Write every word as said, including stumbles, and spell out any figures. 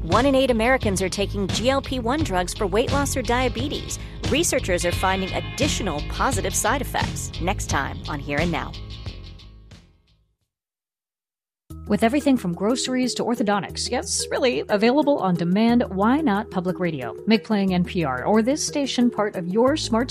One in eight Americans are taking G L P one drugs for weight loss or diabetes. Researchers are finding additional positive side effects. Next time on Here and Now. With everything from groceries to orthodontics, yes, really, available on demand, why not public radio? Make playing N P R or this station part of your smart